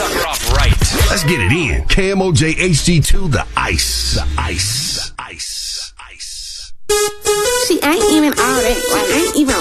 sucker off right. Let's get it in. KMOJ HD2, the ice. The ice. The ice. Ice. She ain't even all that. Like, ain't even